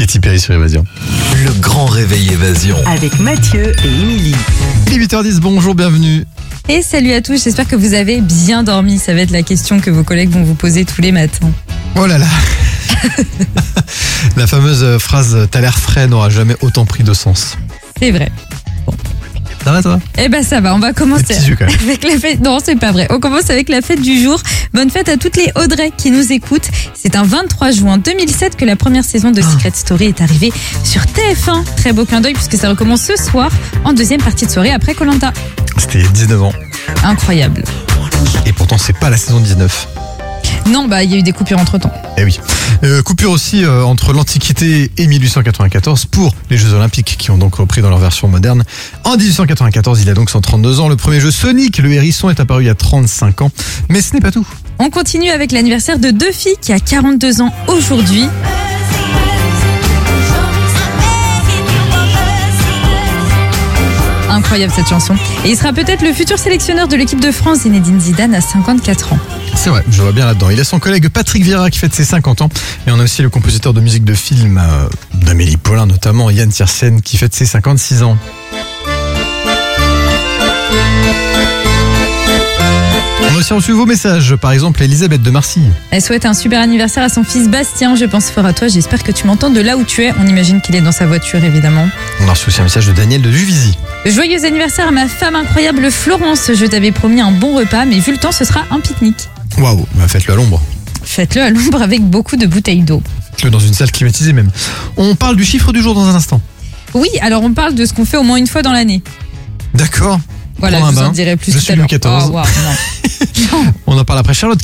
Katy Perry sur Évasion. Le grand réveil Évasion. Avec Mathieu et Émilie. Il est 8h10, bonjour, bienvenue. Et salut à tous, j'espère que vous avez bien dormi. Ça va être la question que vos collègues vont vous poser tous les matins. Oh là là. La fameuse phrase « t'as l'air frais » n'aura jamais autant pris de sens. C'est vrai. Ça va toi? Eh ben ça va, on va commencer Des petits yeux, quand même. avec la fête. Non, c'est pas vrai. On commence avec la fête du jour. Bonne fête à toutes les Audrey qui nous écoutent. C'est un 23 juin 2007 que la première saison de Secret Story est arrivée sur TF1. Très beau clin d'œil puisque ça recommence ce soir en deuxième partie de soirée après Koh-Lanta. C'était 19 ans. Incroyable. Et pourtant, c'est pas la saison 19. Non, bah il y a eu des coupures entre temps. Eh oui. Coupure aussi entre l'Antiquité et 1894 pour les Jeux Olympiques qui ont donc repris dans leur version moderne. En 1894, il a donc 132 ans. Le premier jeu Sonic, le hérisson, est apparu il y a 35 ans. Mais ce n'est pas tout. On continue avec l'anniversaire de Duffy qui a 42 ans aujourd'hui. Incroyable cette chanson. Et il sera peut-être le futur sélectionneur de l'équipe de France, Zinedine Zidane, à 54 ans. C'est vrai, je vois bien là-dedans. Il a son collègue Patrick Vieira qui fête ses 50 ans. Et on a aussi le compositeur de musique de film d'Amélie Poulain notamment, Yann Tiersen, qui fête ses 56 ans. On a aussi reçu vos messages, par exemple Elisabeth de Marcy. Elle souhaite un super anniversaire à son fils Bastien. Je pense fort à toi, j'espère que tu m'entends de là où tu es. On imagine qu'il est dans sa voiture, évidemment. On a reçu aussi un message de Daniel de Juvisy. Joyeux anniversaire à ma femme incroyable Florence. Je t'avais promis un bon repas, mais vu le temps, ce sera un pique-nique. Waouh, bah faites-le à l'ombre. Faites-le à l'ombre avec beaucoup de bouteilles d'eau. Faites-le dans une salle climatisée même. On parle du chiffre du jour dans un instant. Oui, alors on parle de ce qu'on fait au moins une fois dans l'année. D'accord. Voilà, Prends je un vous en bain. dirai plus Je tout suis à l'heure. Louis XIV. Oh, wow, non. On en parle après Charlotte.